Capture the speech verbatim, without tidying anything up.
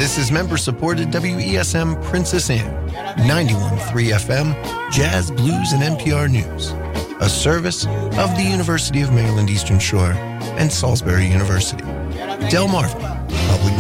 This is member-supported W E S M Princess Anne, ninety-one point three F M, Jazz, Blues, and N P R News, a service of the University of Maryland Eastern Shore and Salisbury University. Delmarva